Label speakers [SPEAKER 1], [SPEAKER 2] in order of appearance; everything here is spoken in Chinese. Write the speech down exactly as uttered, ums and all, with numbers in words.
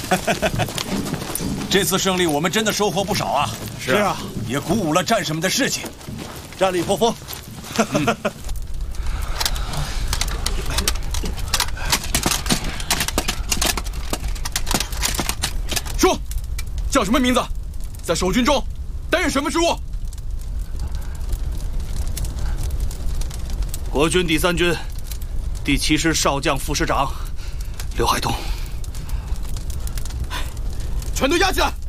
[SPEAKER 1] 这次胜利，我们真的收获不少啊！
[SPEAKER 2] 是啊，
[SPEAKER 1] 也鼓舞了战士们的士气，
[SPEAKER 2] 战力颇丰。
[SPEAKER 1] 嗯、
[SPEAKER 3] 说，叫什么名字？在守军中担任什么职务？
[SPEAKER 4] 国军第三军第七师少将副师长刘海东。
[SPEAKER 3] 全都压起来！